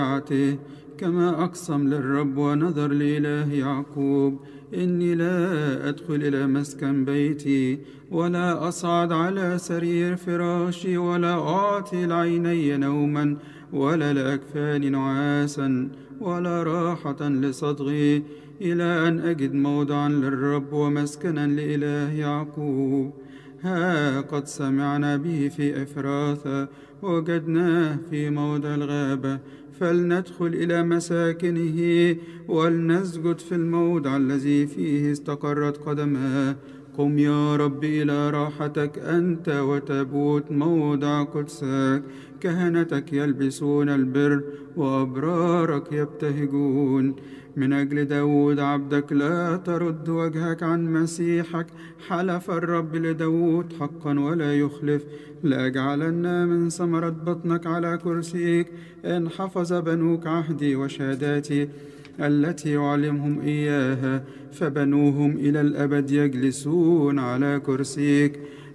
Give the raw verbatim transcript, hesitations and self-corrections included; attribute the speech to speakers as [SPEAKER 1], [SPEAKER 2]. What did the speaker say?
[SPEAKER 1] كما أقسم للرب ونذر لإله يعقوب: إني لا أدخل إلى مسكن بيتي ولا أصعد على سرير فراشي ولا أعطي لعيني نوما ولا لأكفاني نعاسا ولا راحة لصدغي إلى أن أجد موضعا للرب ومسكنا لإله يعقوب. ها قد سمعنا به في إفراثة وجدناه في موضع الغابة، فلندخل إلى مساكنه ولنسجد في الموضع الذي فيه استقرت قدماه. قم يا رب إلى راحتك أنت وتابوت موضع قدسك. كهنتك يلبسون البر وأبرارك يبتهجون. من أجل داود عبدك لا ترد وجهك عن مسيحك. حلف الرب لداود حقا ولا يخلف: لأجعلن من ثمرة بطنك على كرسيك إن حفظ بنوك عهدي وشهاداتي التي أعلمهم إياها، فبنوهم إلى الأبد يجلسون على كرسيك.